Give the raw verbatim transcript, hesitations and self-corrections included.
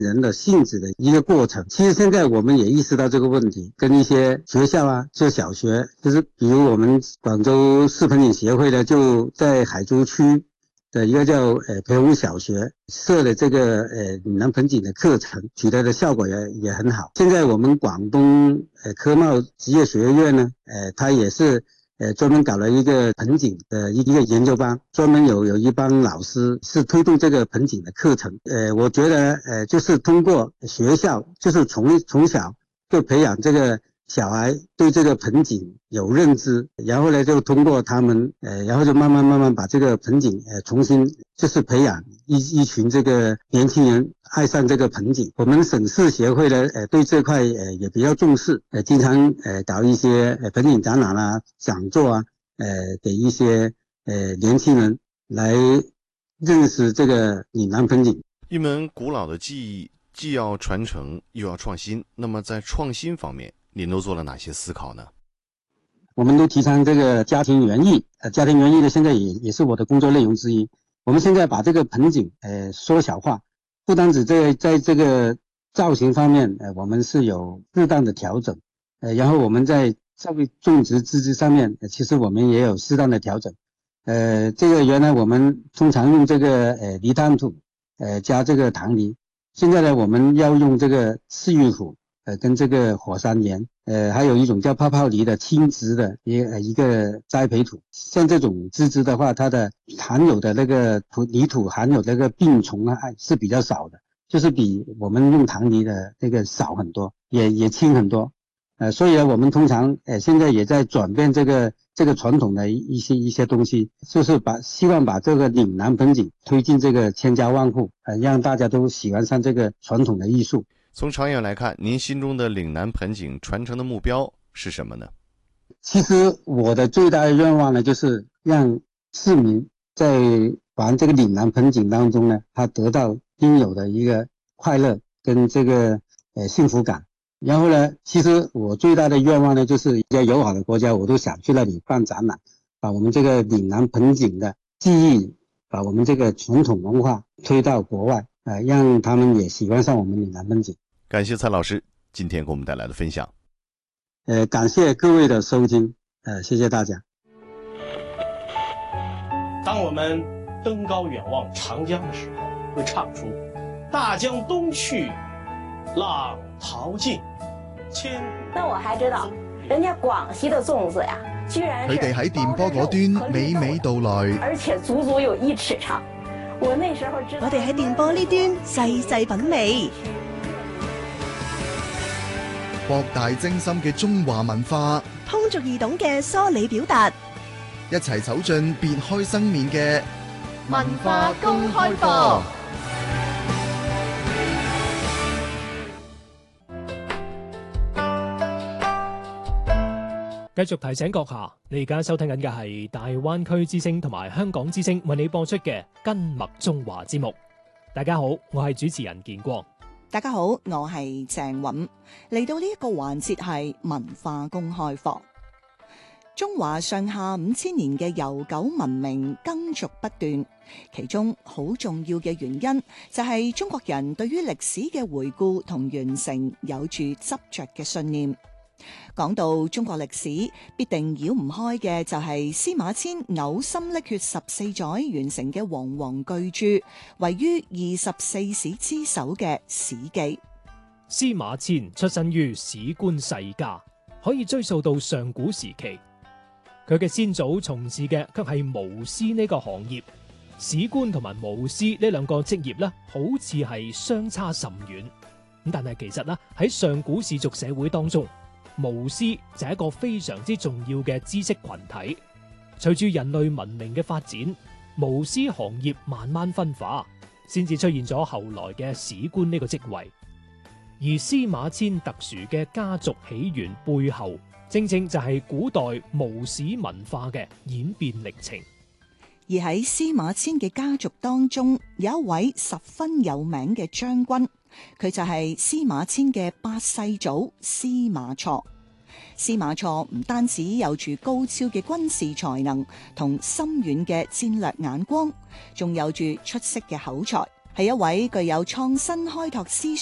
人的性子的一个过程。其实现在我们也意识到这个问题，跟一些学校啊，就小学，就是比如我们广州市盆景协会呢，就在海珠区的一个叫呃培洪小学设的这个呃岭南盆景的课程，取得的效果也也很好。现在我们广东呃科贸职业学院呢，呃它也是呃专门搞了一个盆景的一个研究班，专门有有一帮老师是推动这个盆景的课程。呃我觉得呃就是通过学校，就是从从小就培养这个小孩对这个盆景有认知，然后呢就通过他们呃然后就慢慢慢慢把这个盆景呃重新就是培养一一群这个年轻人爱上这个盆景。我们省市协会呢呃对这块呃也比较重视，呃经常呃搞一些呃盆景展览啊、讲座啊，呃给一些呃年轻人来认识这个岭南盆景。 一门古老的技艺既要传承又要创新，那么在创新方面您都做了哪些思考呢？ 我们都提倡这个家庭园艺，呃，家庭园艺呢，现在也也是我的工作内容之一。我们现在把这个盆景，呃，缩小化，不单只在在这个造型方面，呃，我们是有适当的调整，呃，然后我们在这个种植资质上面，呃，其实我们也有适当的调整。呃，这个原来我们通常用这个呃泥炭土，呃，加这个糖泥，现在呢，我们要用这个赤玉土。呃，跟这个火山岩，呃，还有一种叫泡泡泥的轻质的一呃一个栽培土。像这种资质的话，它的含有的那个土泥土含有那个病虫啊是比较少的，就是比我们用糖泥的那个少很多，也也轻很多。呃，所以呢，我们通常呃现在也在转变这个这个传统的一些一些东西，就是把希望把这个岭南盆景推进这个千家万户，呃，让大家都喜欢上这个传统的艺术。 从长远来看，您心中的岭南盆景传承的目标是什么呢？ 其实我的最大的愿望呢，就是让市民在玩这个岭南盆景当中呢，他得到应有的一个快乐跟这个呃幸福感。然后呢，其实我最大的愿望呢，就是比较友好的国家，我都想去那里办展览，把我们这个岭南盆景的技艺，把我们这个传统文化推到国外，呃，让他们也喜欢上我们岭南盆景。 感谢蔡老师今天给我们带来的分享。 呃，感谢各位的收听，呃，谢谢大家。 当我们登高远望长江的时候，会唱出大江东去，浪淘尽，千。 那我还知道，人家廣西的粽子呀，居然佢哋喺電波嗰端娓娓道來， 而且足足有一尺長。我那時候知道， 我哋喺電波呢端細細品味。 博大精深嘅中華文化， 通俗易懂嘅梳理表達， 一齊走進別開生面嘅文化公開課。 繼續提醒閣下，你而家收聽緊嘅係大灣區之聲同埋香港之聲為你播出嘅跟麥中華節目。大家好，我係主持人建光。 大家好，我係鄭韻。嚟到呢一個環節係文化公開課。中華上下五千年嘅悠久文明耕續不斷，其中好重要嘅原因就係中國人對於歷史嘅回顧同完成有住執着嘅信念。講到中國歷史，必定繞唔開嘅就係司馬遷嘔心瀝血十四載完成嘅煌煌巨著，位於二十四史之首嘅《史記》。 司馬遷出身於史官世家，可以追溯到上古時期。佢嘅先祖從事嘅卻係巫師呢個行業。史官同埋巫師呢兩個職業呢，好似係相差甚遠。咁但係其實呢，喺上古氏族社會當中，巫師就係一個非常之重要嘅知識群體。隨住人類文明嘅發展，巫師行業慢慢分化，先至出現咗後來嘅史官呢個職位。而司馬遷特殊嘅家族起源背後，正正就係古代巫史文化嘅演變歷程。 而喺司馬遷嘅家族當中，有一位十分有名嘅將軍，佢就係司馬遷嘅八世祖司馬錯。司馬錯唔單止有住高超嘅軍事才能同深遠嘅戰略眼光，仲有住出色嘅口才。 係一位具有創新開拓思